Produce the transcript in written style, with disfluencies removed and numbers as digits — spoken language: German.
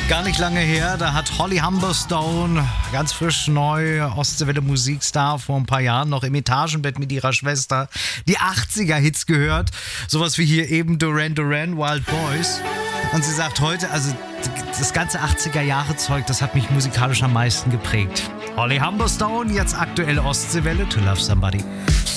Gar nicht lange her, da hat Holly Humberstone, ganz frisch neu, Ostseewelle Musikstar, vor ein paar Jahren noch im Etagenbett mit ihrer Schwester, die 80er-Hits gehört. Sowas wie hier eben Duran Duran, Wild Boys. Und sie sagt heute, also das ganze 80er-Jahre-Zeug, das hat mich musikalisch am meisten geprägt. Holly Humberstone, jetzt aktuelle Ostseewelle, To Love Somebody.